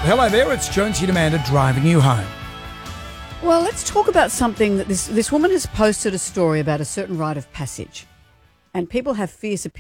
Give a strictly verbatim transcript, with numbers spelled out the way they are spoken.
Hello there, it's Jonesy and Amanda driving you home. Well, let's talk about something that this, this woman has posted a story about a certain rite of passage, and people have fierce opinions.